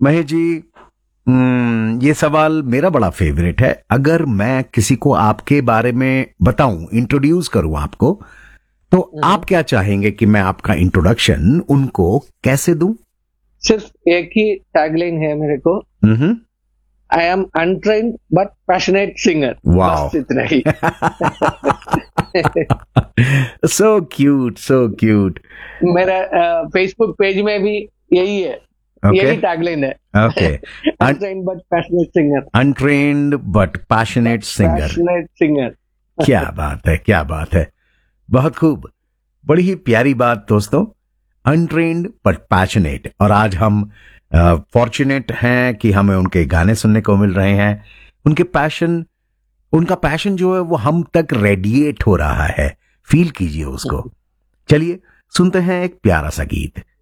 महेश जी, ये सवाल मेरा बड़ा फेवरेट है। अगर मैं किसी को आपके बारे में बताऊं, इंट्रोड्यूस करूं आपको, तो आप क्या चाहेंगे कि मैं आपका इंट्रोडक्शन उनको कैसे दूं? सिर्फ एक ही टैगलाइन है मेरे को, I am untrained but passionate singer. Wow, बस इतना ही। So cute, so cute. मेरा फेसबुक पेज में भी यही है, यही टैगलाइन है। Okay, untrained but passionate singer. Untrained but passionate singer. Passionate singer. क्या बात है, क्या बात है, बहुत खूब, बड़ी ही प्यारी बात दोस्तों, अनट्रेन्ड बट पैशनेट। और आज हम फॉर्चुनेट हैं कि हमें उनके गाने सुनने को मिल रहे हैं। उनका पैशन जो है वो हम तक रेडिएट हो रहा है, फील कीजिए उसको। चलिए सुनते हैं एक प्यारा सा गीत।